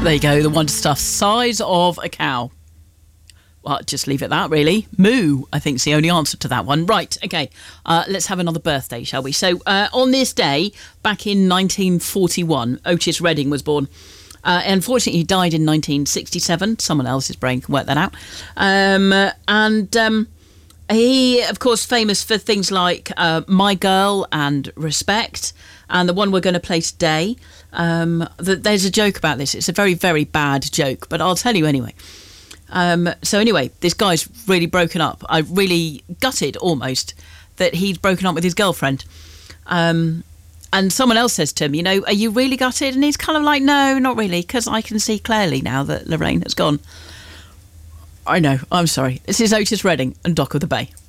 There you go, the wonder stuff. Size of a cow. Well, just leave it at that, really. Moo, I think, is the only answer to that one. Right, okay, let's have another birthday, shall we? So, on this day, back in 1941, Otis Redding was born. Unfortunately, he died in 1967. Someone else's brain can work that out. He, of course, famous for things like My Girl and Respect, and the one we're going to play today. There's a joke about this. It's a very, very bad joke, but I'll tell you anyway. So anyway, this guy's really broken up. I'm really gutted, almost, that he's broken up with his girlfriend. And someone else says to him, you know, are you really gutted? And he's kind of like, no, not really, because I can see clearly now that Lorraine has gone. I know, I'm sorry. This is Otis Redding and Dock of the Bay.